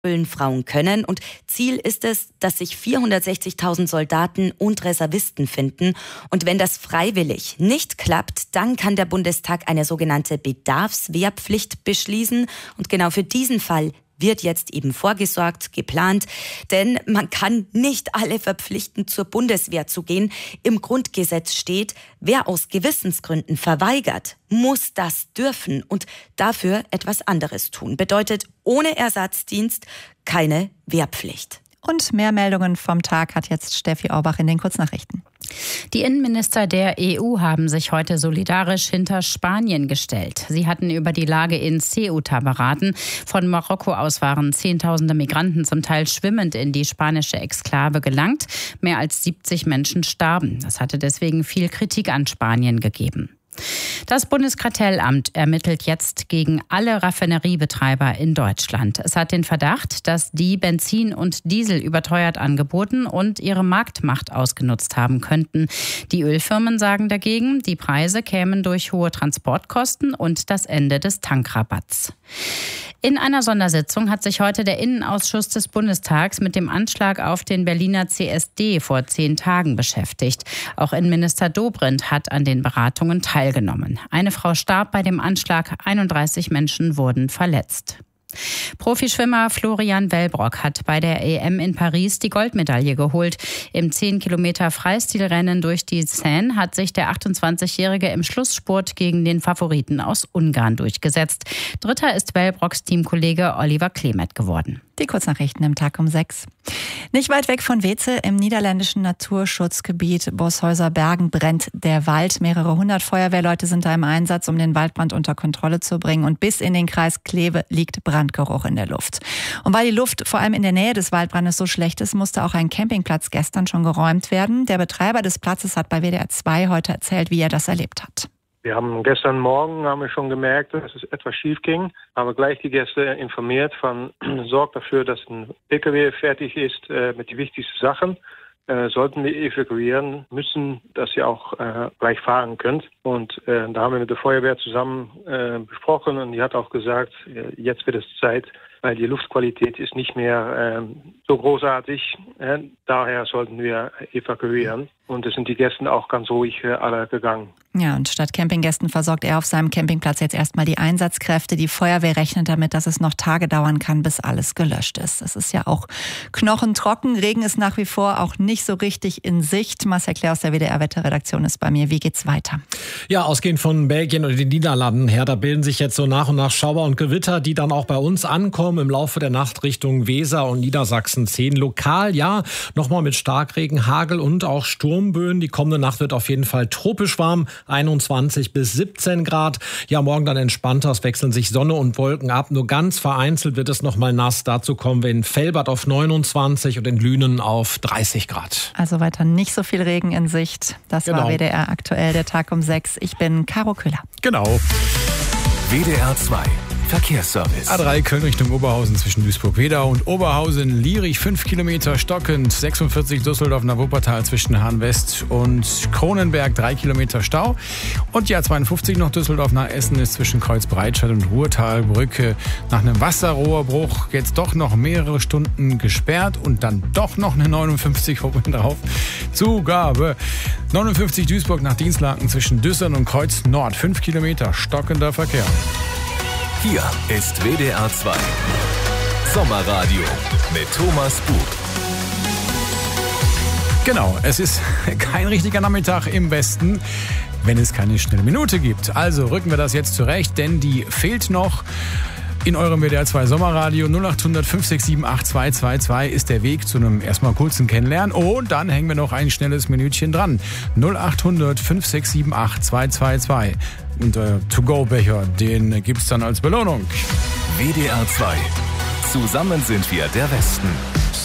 Frauen können. Und Ziel ist es, dass sich 460.000 Soldaten und Reservisten finden. Und wenn das freiwillig nicht klappt, dann kann der Bundestag eine sogenannte Bedarfswehrpflicht beschließen. Und genau für diesen Fall wird jetzt eben vorgesorgt, geplant, denn man kann nicht alle verpflichten, zur Bundeswehr zu gehen. Im Grundgesetz steht, wer aus Gewissensgründen verweigert, muss das dürfen und dafür etwas anderes tun. Bedeutet ohne Ersatzdienst keine Wehrpflicht. Und mehr Meldungen vom Tag hat jetzt Steffi Aubach in den Kurznachrichten. Die Innenminister der EU haben sich heute solidarisch hinter Spanien gestellt. Sie hatten über die Lage in Ceuta beraten. Von Marokko aus waren Zehntausende Migranten zum Teil schwimmend in die spanische Exklave gelangt. Mehr als 70 Menschen starben. Das hatte deswegen viel Kritik an Spanien gegeben. Das Bundeskartellamt ermittelt jetzt gegen alle Raffineriebetreiber in Deutschland. Es hat den Verdacht, dass die Benzin und Diesel überteuert angeboten und ihre Marktmacht ausgenutzt haben könnten. Die Ölfirmen sagen dagegen, die Preise kämen durch hohe Transportkosten und das Ende des Tankrabatts. In einer Sondersitzung hat sich heute der Innenausschuss des Bundestags mit dem Anschlag auf den Berliner CSD vor 10 Tagen beschäftigt. Auch Innenminister Dobrindt hat an den Beratungen teilgenommen. Eine Frau starb bei dem Anschlag, 31 Menschen wurden verletzt. Profischwimmer Florian Wellbrock hat bei der EM in Paris die Goldmedaille geholt. Im 10 Kilometer Freistilrennen durch die Seine hat sich der 28-Jährige im Schlussspurt gegen den Favoriten aus Ungarn durchgesetzt. Dritter ist Wellbrocks Teamkollege Oliver Klemet geworden. Die Kurznachrichten im Tag um 6. Nicht weit weg von Weze im niederländischen Naturschutzgebiet Boshäuser-Bergen brennt der Wald. Mehrere hundert Feuerwehrleute sind da im Einsatz, um den Waldbrand unter Kontrolle zu bringen. Und bis in den Kreis Kleve liegt Brandgeruch in der Luft. Und weil die Luft vor allem in der Nähe des Waldbrandes so schlecht ist, musste auch ein Campingplatz gestern schon geräumt werden. Der Betreiber des Platzes hat bei WDR 2 heute erzählt, wie er das erlebt hat. Wir haben gestern Morgen schon gemerkt, dass es etwas schief ging. Haben gleich die Gäste informiert sorgt dafür, dass ein PKW fertig ist mit den wichtigsten Sachen. Sollten wir evakuieren müssen, dass ihr auch gleich fahren könnt. Und da haben wir mit der Feuerwehr zusammen besprochen und die hat auch gesagt, jetzt wird es Zeit, weil die Luftqualität ist nicht mehr so großartig. Daher sollten wir evakuieren. Und es sind die Gäste auch ganz ruhig alle gegangen. Ja, und statt Campinggästen versorgt er auf seinem Campingplatz jetzt erstmal die Einsatzkräfte. Die Feuerwehr rechnet damit, dass es noch Tage dauern kann, bis alles gelöscht ist. Es ist ja auch knochentrocken. Regen ist nach wie vor auch nicht so richtig in Sicht. Marcel Claire aus der WDR-Wetterredaktion ist bei mir. Wie geht's weiter? Ja, ausgehend von Belgien und den Niederlanden her, da bilden sich jetzt so nach und nach Schauer und Gewitter, die dann auch bei uns ankommen im Laufe der Nacht Richtung Weser und Niedersachsen ziehen. Lokal, ja, nochmal mit Starkregen, Hagel und auch Sturmböen. Die kommende Nacht wird auf jeden Fall tropisch warm. 21 bis 17 Grad. Ja, morgen dann entspannter. Es wechseln sich Sonne und Wolken ab. Nur ganz vereinzelt wird es noch mal nass. Dazu kommen wir in Velbert auf 29 und in Lünen auf 30 Grad. Also weiter nicht so viel Regen in Sicht. Das Genau. war WDR aktuell, der Tag um 6. Ich bin Caro Köhler. Genau. WDR 2 Verkehrsservice. A3 Köln Richtung Oberhausen zwischen Duisburg-Wedau und Oberhausen-Lierich 5 Kilometer stockend. 46 Düsseldorf nach Wuppertal zwischen Hahn-West und Kronenberg 3 Kilometer Stau. Und die A52 noch Düsseldorf nach Essen ist zwischen Kreuzbreitscheid und Ruhrtalbrücke nach einem Wasserrohrbruch jetzt doch noch mehrere Stunden gesperrt und dann doch noch eine 59 oben drauf. Zugabe. 59 Duisburg nach Dienstlaken zwischen Düssern und Kreuz Nord 5 Kilometer stockender Verkehr. Hier ist WDR 2 Sommerradio mit Thomas Buch. Genau, es ist kein richtiger Nachmittag im Westen, wenn es keine schnelle Minute gibt. Also rücken wir das jetzt zurecht, denn die fehlt noch. In eurem WDR 2 Sommerradio 0800 567 8222 ist der Weg zu einem erstmal kurzen Kennenlernen. Und dann hängen wir noch ein schnelles Minütchen dran. 0800 567 8222. Und der To-Go-Becher, den gibt's dann als Belohnung. WDR 2. Zusammen sind wir der Westen.